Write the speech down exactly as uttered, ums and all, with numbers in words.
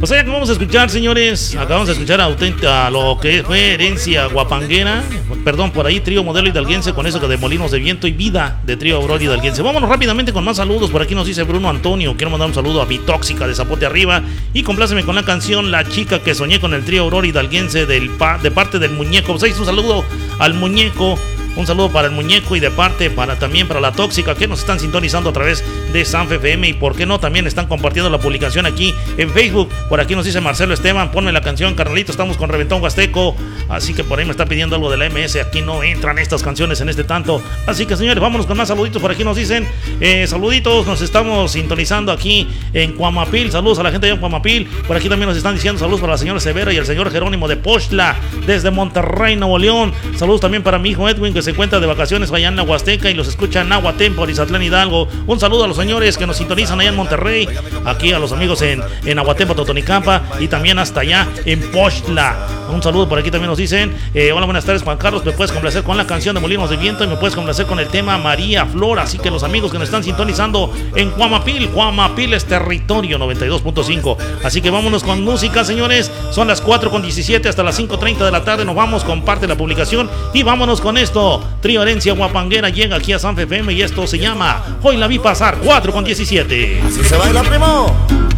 Pues allá que vamos a escuchar, señores, acabamos de escuchar a, a lo que fue Herencia Guapanguera, perdón, por ahí Trío Modelo Hidalguense con eso que de Molinos de Viento y Vida de Trío Aurora Hidalguense. Vámonos rápidamente con más saludos. Por aquí nos dice Bruno Antonio, quiero mandar un saludo a mi tóxica de Zapote Arriba y compláceme con la canción La Chica que soñé con el Trío Aurora Hidalguense del pa, de parte del Muñeco. Pues ahí un saludo al Muñeco. Un saludo para el Muñeco y de parte para también para la Tóxica que nos están sintonizando a través de Sanfe F M y por qué no también están compartiendo la publicación aquí en Facebook. Por aquí nos dice Marcelo Esteban, ponme la canción carnalito, estamos con Reventón Huasteco, así que por ahí me está pidiendo algo de la M S, aquí no entran estas canciones en este tanto, así que señores, vámonos con más saluditos. Por aquí nos dicen, eh, saluditos, nos estamos sintonizando aquí en Cuamapil, saludos a la gente de Cuamapil. Por aquí también nos están diciendo saludos para la señora Severa y el señor Jerónimo de Pochtla desde Monterrey, Nuevo León. Saludos también para mi hijo Edwin que se encuentra de vacaciones allá en la Huasteca y los escucha en Nahuatl, Izatlán, Hidalgo. Un saludo a los señores que nos sintonizan allá en Monterrey, aquí a los amigos en, en Nahuatl, Totonicampa y también hasta allá en Pochtla. Un saludo por aquí también nos dicen, eh, hola, buenas tardes Juan Carlos, me puedes complacer con la canción de Molinos de Viento y me puedes complacer con el tema María Flor. Así que los amigos que nos están sintonizando en Cuamapil, Cuamapil es territorio noventa y dos punto cinco. Así que vámonos con música, señores. Son las cuatro con diecisiete hasta las cinco treinta de la tarde. Nos vamos con parte de la publicación y vámonos con esto. Trío Herencia Guapanguera llega aquí a Sanfe F M y esto se llama Hoy la vi pasar, cuatro con diecisiete. Así se baila, primo.